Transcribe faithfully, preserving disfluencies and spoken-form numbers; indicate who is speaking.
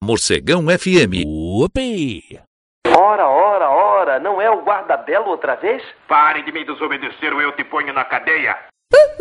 Speaker 1: Morcegão F M.
Speaker 2: Upi!
Speaker 3: Ora, ora, ora, não é o guarda-belo outra vez?
Speaker 4: Parem de me desobedecer ou eu te ponho na cadeia.